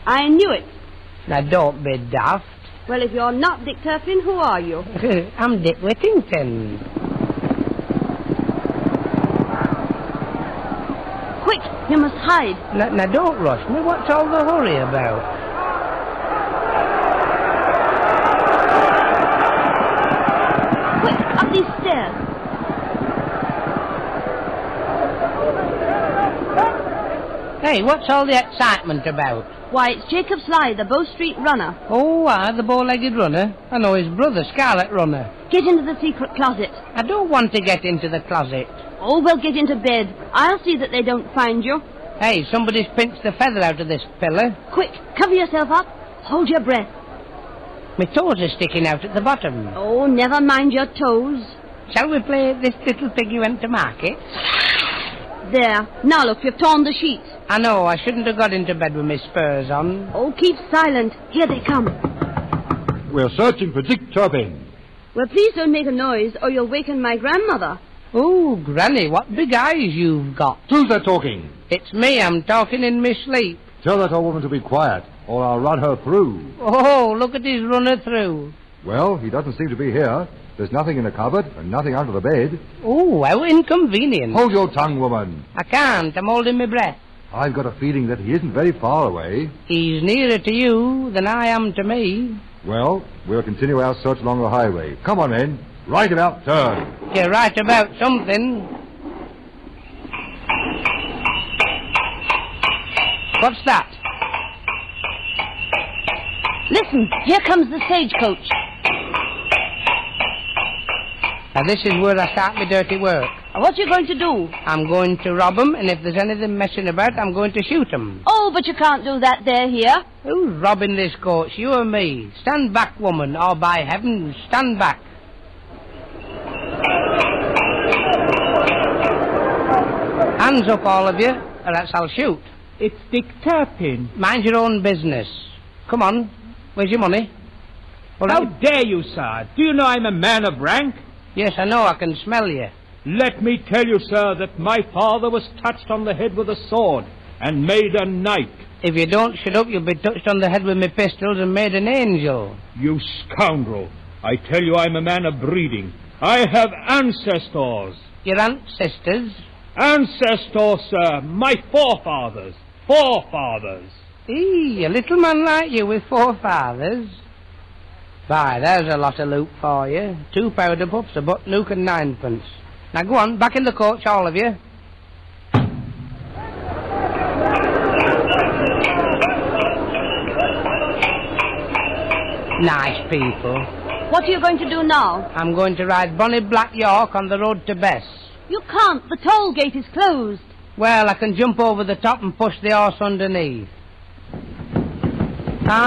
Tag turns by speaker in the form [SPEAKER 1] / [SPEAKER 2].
[SPEAKER 1] I knew it.
[SPEAKER 2] Now, don't be daft.
[SPEAKER 1] Well, if you're not Dick Turpin, who are you?
[SPEAKER 2] I'm Dick Whittington.
[SPEAKER 1] Quick, you must hide.
[SPEAKER 2] Now, don't rush me. What's all the hurry about?
[SPEAKER 1] Quick, up these stairs.
[SPEAKER 2] Hey, what's all the excitement about?
[SPEAKER 1] Why, it's Jacob Sly, the Bow Street runner.
[SPEAKER 2] Oh, the bow-legged runner? I know his brother, Scarlet Runner.
[SPEAKER 1] Get into the secret closet.
[SPEAKER 2] I don't want to get into the closet.
[SPEAKER 1] Oh, well, get into bed. I'll see that they don't find you.
[SPEAKER 2] Hey, somebody's pinched the feather out of this pillar.
[SPEAKER 1] Quick, cover yourself up. Hold your breath.
[SPEAKER 2] My toes are sticking out at the bottom.
[SPEAKER 1] Oh, never mind your toes.
[SPEAKER 2] Shall we play This Little Piggy Went to Market?
[SPEAKER 1] There. Now look, you've torn the sheets.
[SPEAKER 2] I know, I shouldn't have got into bed with my spurs on.
[SPEAKER 1] Oh, keep silent. Here they come.
[SPEAKER 3] We're searching for Dick Turpin.
[SPEAKER 1] Well, please don't make a noise or you'll waken my grandmother.
[SPEAKER 2] Oh, Granny, what big eyes you've got.
[SPEAKER 3] Who's that talking?
[SPEAKER 2] It's me, I'm talking in my sleep.
[SPEAKER 3] Tell that old woman to be quiet, or I'll run her through.
[SPEAKER 2] Oh, look at his runner through.
[SPEAKER 3] Well, he doesn't seem to be here. There's nothing in the cupboard and nothing under the bed.
[SPEAKER 2] Oh, how inconvenient.
[SPEAKER 3] Hold your tongue, woman.
[SPEAKER 2] I can't, I'm holding my breath.
[SPEAKER 3] I've got a feeling that he isn't very far away.
[SPEAKER 2] He's nearer to you than I am to me.
[SPEAKER 3] Well, we'll continue our search along the highway. Come on, men. Right about turn.
[SPEAKER 2] You're right about something. What's that?
[SPEAKER 1] Listen, here comes the stagecoach.
[SPEAKER 2] Now, this is where I start my dirty work.
[SPEAKER 1] What are you going to do?
[SPEAKER 2] I'm going to rob 'em, and if there's anything messing about, I'm going to shoot 'em.
[SPEAKER 1] Oh, but you can't do that there, here.
[SPEAKER 2] Who's robbing this coach, you or me? Stand back, woman, or by heaven, stand back. Hands up, all of you, or else I'll shoot.
[SPEAKER 4] It's Dick Turpin.
[SPEAKER 2] Mind your own business. Come on, where's your money? Well,
[SPEAKER 4] How dare you, sir? Do you know I'm a man of rank?
[SPEAKER 2] Yes, I know, I can smell you.
[SPEAKER 4] Let me tell you, sir, that my father was touched on the head with a sword and made a knight.
[SPEAKER 2] If you don't shut up, you'll be touched on the head with my pistols and made an angel.
[SPEAKER 4] You scoundrel. I tell you I'm a man of breeding. I have ancestors.
[SPEAKER 2] Your ancestors?
[SPEAKER 4] Ancestors, sir. My forefathers. Forefathers.
[SPEAKER 2] Eee, a little man like you with forefathers. Why, there's a lot of loot for you. 2 powder puffs, a butt nook and 9pence. Now go on, back in the coach, all of you. Nice people.
[SPEAKER 1] What are you going to do now?
[SPEAKER 2] I'm going to ride Bonnie Black York on the road to Bess.
[SPEAKER 1] You can't. The toll gate is closed.
[SPEAKER 2] Well, I can jump over the top and push the horse underneath.